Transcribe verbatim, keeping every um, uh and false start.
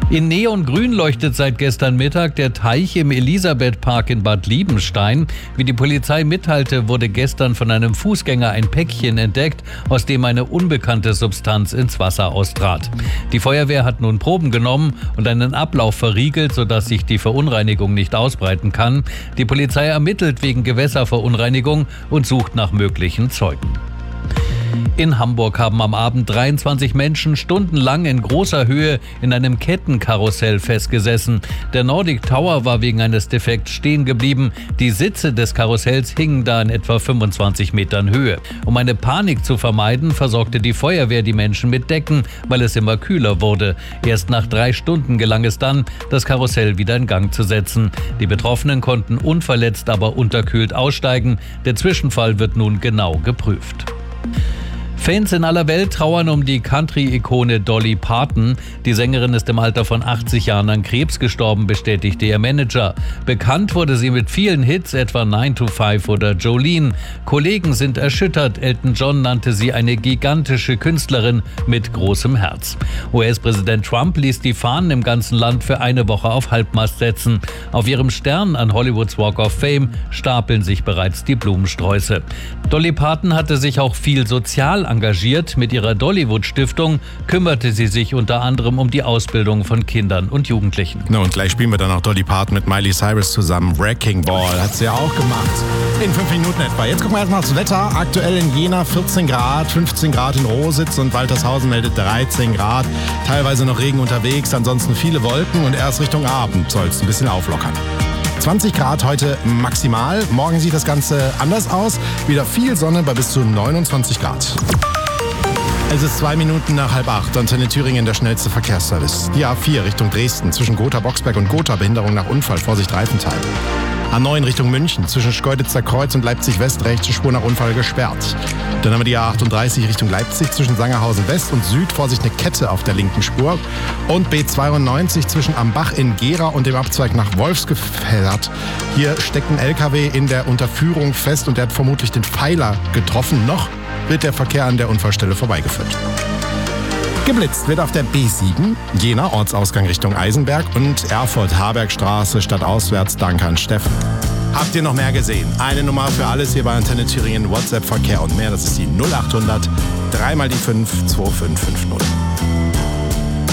In Neongrün leuchtet seit gestern Mittag der Teich im Elisabethpark in Bad Liebenstein. Wie die Polizei mitteilte, wurde gestern von einem Fußgänger ein Päckchen entdeckt, aus dem eine unbekannte Substanz ins Wasser austrat. Die Feuerwehr hat nun Proben genommen und einen Ablauf verriegelt, sodass sich die Verunreinigung nicht ausbreiten kann. Die Polizei ermittelt wegen Gewässerverunreinigung und sucht nach möglichen Zeugen. In Hamburg haben am Abend dreiundzwanzig Menschen stundenlang in großer Höhe in einem Kettenkarussell festgesessen. Der Nordic Tower war wegen eines Defekts stehen geblieben. Die Sitze des Karussells hingen da in etwa fünfundzwanzig Metern Höhe. Um eine Panik zu vermeiden, versorgte die Feuerwehr die Menschen mit Decken, weil es immer kühler wurde. Erst nach drei Stunden gelang es dann, das Karussell wieder in Gang zu setzen. Die Betroffenen konnten unverletzt, aber unterkühlt aussteigen. Der Zwischenfall wird nun genau geprüft. Fans in aller Welt trauern um die Country-Ikone Dolly Parton. Die Sängerin ist im Alter von achtzig Jahren an Krebs gestorben, bestätigte ihr Manager. Bekannt wurde sie mit vielen Hits, etwa nine to five oder Jolene. Kollegen sind erschüttert. Elton John nannte sie eine gigantische Künstlerin mit großem Herz. U S-Präsident Trump ließ die Fahnen im ganzen Land für eine Woche auf Halbmast setzen. Auf ihrem Stern an Hollywoods Walk of Fame stapeln sich bereits die Blumensträuße. Dolly Parton hatte sich auch viel sozial engagiert. Mit ihrer Dollywood-Stiftung kümmerte sie sich unter anderem um die Ausbildung von Kindern und Jugendlichen. Na, und gleich spielen wir dann auch Dolly Parton mit Miley Cyrus zusammen. Wrecking Ball hat sie ja auch gemacht. In fünf Minuten etwa. Jetzt gucken wir erstmal aufs Wetter. Aktuell in Jena vierzehn Grad, fünfzehn Grad in Rositz und Waltershausen meldet dreizehn Grad. Teilweise noch Regen unterwegs, ansonsten viele Wolken und erst Richtung Abend soll es ein bisschen auflockern. zwanzig Grad heute maximal. Morgen sieht das Ganze anders aus. Wieder viel Sonne bei bis zu neunundzwanzig Grad. Es ist zwei Minuten nach halb acht. Antenne Thüringen, der schnellste Verkehrsservice. Die A vier Richtung Dresden zwischen Gotha-Boxberg und Gotha. Behinderung nach Unfall. Vorsicht Reifenteil. A neun Richtung München zwischen Schkeuditzer Kreuz und Leipzig-West. Rechte Spur nach Unfall gesperrt. Dann haben wir die A achtunddreißig Richtung Leipzig zwischen Sangerhausen West und Süd. Vorsicht, eine Kette auf der linken Spur. Und B zweiundneunzig zwischen Ambach in Gera und dem Abzweig nach Wolfsgefährt. Hier steckt ein L K W in der Unterführung fest und der hat vermutlich den Pfeiler getroffen. Noch wird der Verkehr an der Unfallstelle vorbeigeführt. Geblitzt wird auf der B sieben, Jena Ortsausgang Richtung Eisenberg und Erfurt-Harbergstraße stadtauswärts. Danke an Steffen. Habt ihr noch mehr gesehen? Eine Nummer für alles hier bei Antenne Thüringen, WhatsApp, Verkehr und mehr. Das ist die null achthundert, drei mal die fünf, zwei fünf fünf null.